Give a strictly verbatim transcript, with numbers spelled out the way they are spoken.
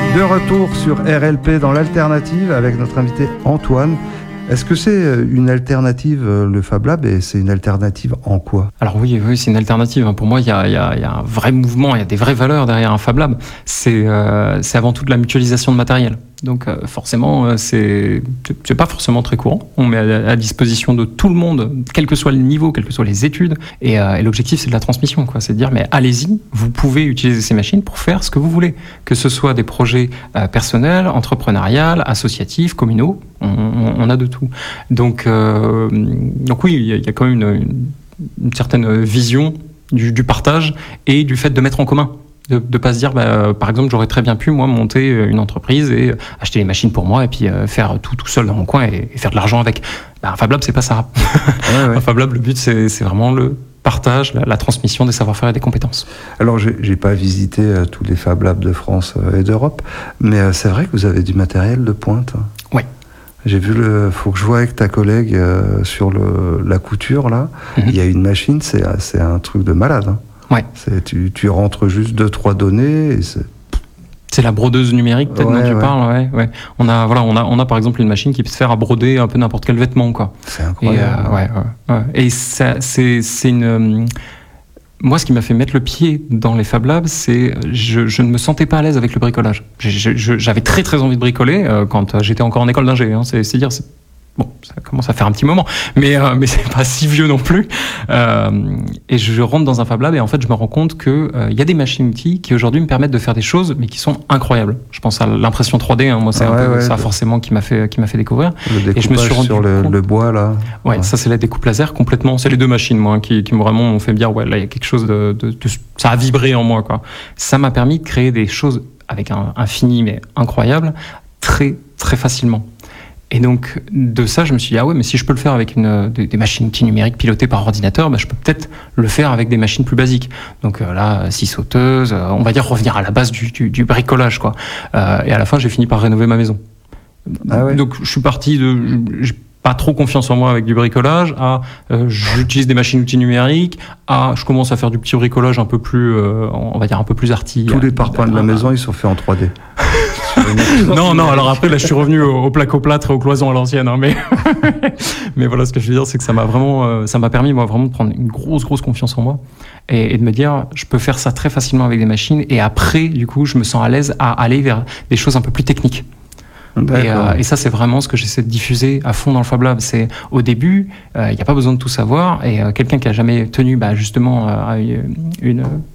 De retour sur R L P dans l'alternative avec notre invité Antoine. Est-ce que c'est une alternative, le Fab Lab, et c'est une alternative en quoi? Alors oui, oui, c'est une alternative. Pour moi, il y a, il y a, il y a un vrai mouvement, il y a des vraies valeurs derrière un Fab Lab. C'est, euh, c'est avant tout de la mutualisation de matériel. Donc euh, forcément, c'est, c'est pas forcément très courant. On met à, à disposition de tout le monde, quel que soit le niveau, quelles que soient les études. Et, euh, et l'objectif, c'est de la transmission, quoi. C'est de dire, mais allez-y, vous pouvez utiliser ces machines pour faire ce que vous voulez. Que ce soit des projets euh, personnels, entrepreneuriales, associatifs, communaux, on, on, on a de tout. Donc, euh, donc oui, il y, y a quand même une, une, une certaine vision du, du partage et du fait de mettre en commun. De ne pas se dire, bah, euh, par exemple, j'aurais très bien pu, moi, monter une entreprise et acheter les machines pour moi et puis euh, faire tout tout seul dans mon coin et, et faire de l'argent avec. Bah, un Fab Lab, c'est pas ça. Ouais, ouais. Un Fab Lab, le but, c'est, c'est vraiment le partage, la, la transmission des savoir-faire et des compétences. Alors, j'ai, j'ai pas visité euh, tous les Fab Labs de France euh, et d'Europe, mais euh, c'est vrai que vous avez du matériel de pointe. Oui. J'ai vu le. Faut que je vois avec ta collègue euh, sur le, la couture, là. Mm-hmm. Il y a une machine, c'est, c'est un truc de malade. Hein. Ouais. C'est, tu, tu rentres juste deux, trois données et c'est... C'est la brodeuse numérique, peut-être, ouais, dont tu ouais. parles. Ouais, ouais. On a, voilà, on a, on a par exemple une machine qui peut se faire à broder un peu n'importe quel vêtement, quoi. C'est incroyable. Et, euh, ouais, ouais, ouais. Et ça, c'est, c'est une. Moi, ce qui m'a fait mettre le pied dans les Fab Labs, c'est je, je ne me sentais pas à l'aise avec le bricolage. Je, je, j'avais très très envie de bricoler euh, quand j'étais encore en école d'ingé. Hein. C'est, c'est dire. C'est... Bon, ça commence à faire un petit moment, mais euh, mais c'est pas si vieux non plus. Euh, et je rentre dans un Fab Lab et en fait, je me rends compte que il euh, y a des machines-outils qui aujourd'hui me permettent de faire des choses, mais qui sont incroyables. Je pense à l'impression trois D. Hein, moi, c'est ah, un ouais, peu ouais, ça le... forcément qui m'a fait qui m'a fait découvrir. Le et je me suis rendu sur le, compte... le bois là. Ouais, ouais, ça c'est la découpe laser complètement. C'est les deux machines, moi, hein, qui qui m'ont vraiment fait me dire ouais, là il y a quelque chose de, de, de ça a vibré en moi, quoi. Ça m'a permis de créer des choses avec un, un fini mais incroyable, très très facilement. Et donc, de ça, je me suis dit, ah ouais, mais si je peux le faire avec une, des, des machines outils numériques pilotées par ordinateur, bah, je peux peut-être le faire avec des machines plus basiques. Donc euh, là, scie sauteuse, euh, on va dire revenir à la base du, du, du bricolage, quoi. Euh, et à la fin, j'ai fini par rénover ma maison. Ah ouais. Donc, je suis parti de... J'ai pas trop confiance en moi avec du bricolage, à euh, j'utilise des machines outils numériques, à je commence à faire du petit bricolage un peu plus, euh, on va dire un peu plus arty. Tous les parpaings de la maison, ils sont faits en trois D. non, non, alors après, là, je suis revenu au, au placo-plâtre et aux cloisons à l'ancienne, hein, mais, mais voilà, ce que je veux dire, c'est que ça m'a vraiment, euh, ça m'a permis, moi, vraiment de prendre une grosse, grosse confiance en moi et, et de me dire, je peux faire ça très facilement avec des machines et après, du coup, je me sens à l'aise à aller vers des choses un peu plus techniques. Et, euh, et ça, c'est vraiment ce que j'essaie de diffuser à fond dans le Fab Lab. C'est au début, il euh, n'y a pas besoin de tout savoir. Et euh, quelqu'un qui a jamais tenu, bah, justement, euh, une,